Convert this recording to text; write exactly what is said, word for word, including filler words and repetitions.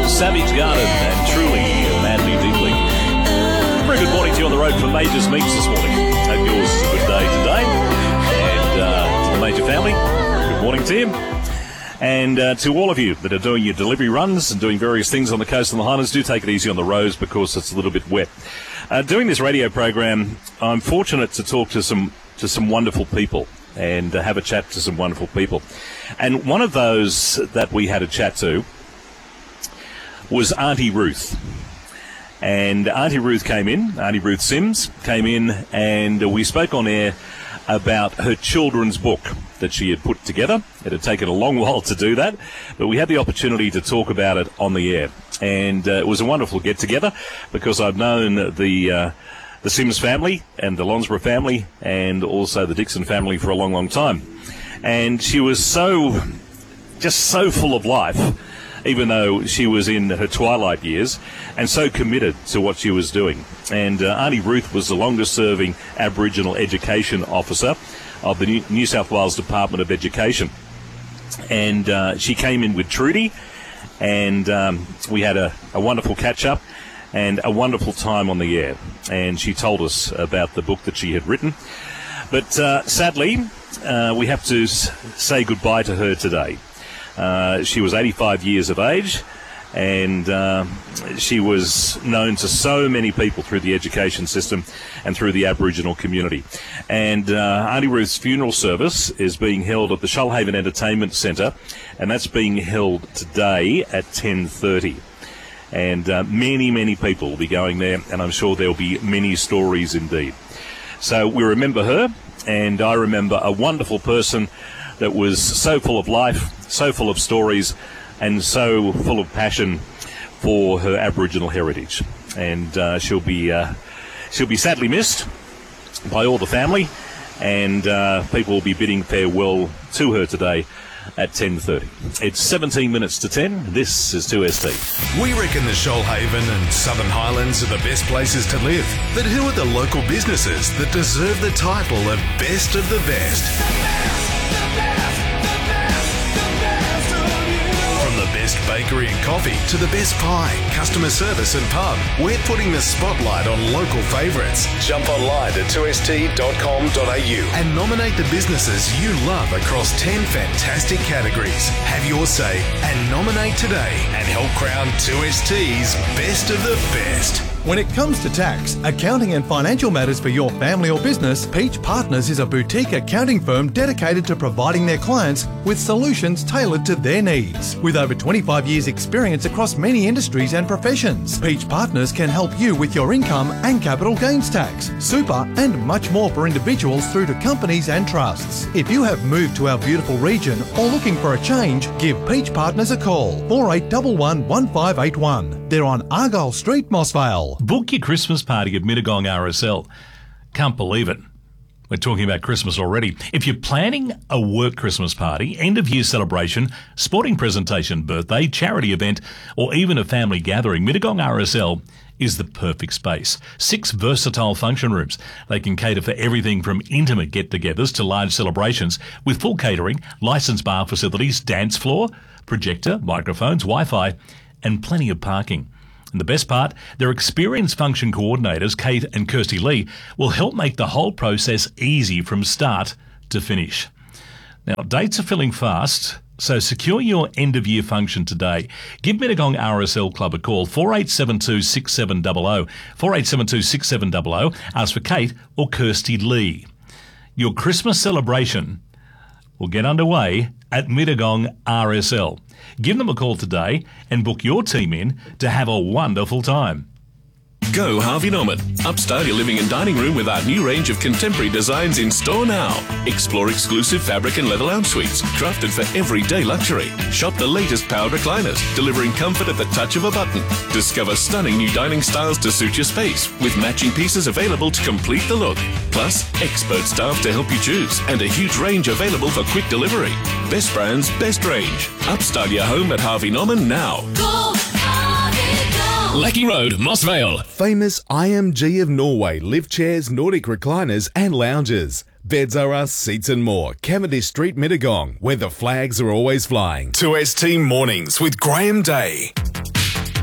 Savage Garden and Truly, Madly Deeply. Very good morning to you on the road from Majors Meats this morning. Hope yours is a good day today. And uh, to the Major family, good morning to you. And uh, to all of you that are doing your delivery runs and doing various things on the coast and the Highlands, do take it easy on the roads because it's a little bit wet. Uh, doing this radio program, I'm fortunate to talk to some to some wonderful people and uh, have a chat to some wonderful people. And one of those that we had a chat to was Auntie Ruth. And Auntie Ruth came in, Auntie Ruth Sims came in, and we spoke on air about her children's book that she had put together. It had taken a long while to do that, but we had the opportunity to talk about it on the air. And uh, it was a wonderful get-together because I've known the uh, the Sims family and the Lonsborough family and also the Dixon family for a long, long time. And she was so, just so full of life, even though she was in her twilight years, and so committed to what she was doing. And uh, Auntie Ruth was the longest-serving Aboriginal Education Officer of the New South Wales Department of Education. And uh, she came in with Trudy, and um, we had a, a wonderful catch-up and a wonderful time on the air. And she told us about the book that she had written. But uh, sadly, uh, we have to s- say goodbye to her today. Uh, she was eighty-five years of age, and uh, she was known to so many people through the education system and through the Aboriginal community. And uh, Auntie Ruth's funeral service is being held at the Shoalhaven Entertainment Centre, and that's being held today at ten thirty. And uh, many, many people will be going there, and I'm sure there'll be many stories indeed. So we remember her, and I remember a wonderful person that was so full of life, so full of stories, and so full of passion for her Aboriginal heritage. And uh, she'll be uh, she'll be sadly missed by all the family, and uh, people will be bidding farewell to her today at ten thirty. It's seventeen minutes to ten. This is two S T. We reckon the Shoalhaven and Southern Highlands are the best places to live. But who are the local businesses that deserve the title of Best of the Best? Best bakery and coffee to the best pie, customer service and pub. We're putting the spotlight on local favourites. Jump online to two S T dot com dot a u and nominate the businesses you love across ten fantastic categories. Have your say and nominate today and help crown two S T's Best of the Best. When it comes to tax, accounting and financial matters for your family or business, Peach Partners is a boutique accounting firm dedicated to providing their clients with solutions tailored to their needs. With over twenty-five years experience across many industries and professions, Peach Partners can help you with your income and capital gains tax, super and much more for individuals through to companies and trusts. If you have moved to our beautiful region or looking for a change, give Peach Partners a call, four eight one one, one five eight one. They're on Argyle Street, Mossvale. Book your Christmas party at Mittagong R S L. Can't believe it. We're talking about Christmas already. If you're planning a work Christmas party, end-of-year celebration, sporting presentation, birthday, charity event, or even a family gathering, Mittagong R S L is the perfect space. Six versatile function rooms. They can cater for everything from intimate get-togethers to large celebrations with full catering, licensed bar facilities, dance floor, projector, microphones, Wi-Fi, and plenty of parking. And the best part, their experienced function coordinators, Kate and Kirsty Lee, will help make the whole process easy from start to finish. Now, dates are filling fast, so secure your end-of-year function today. Give Mittagong R S L Club a call, four eight seven two, six seven zero zero, four eight seven two, six seven zero zero. Ask for Kate or Kirsty Lee. Your Christmas celebration will get underway at Mittagong R S L. Give them a call today and book your team in to have a wonderful time. Go Harvey Norman. Upstyle your living and dining room with our new range of contemporary designs in store now. Explore exclusive fabric and leather lounge suites, crafted for everyday luxury. Shop the latest powered recliners, delivering comfort at the touch of a button. Discover stunning new dining styles to suit your space, with matching pieces available to complete the look. Plus, expert staff to help you choose, and a huge range available for quick delivery. Best brands, best range. Upstyle your home at Harvey Norman now. Go Harvey, go! Lecky Road, Mossvale. Famous I M G of Norway lift chairs, Nordic recliners and lounges. Beds are us, seats and more. Cavendish Street, Mittagong, where the flags are always flying. two S T Mornings with Graham Day.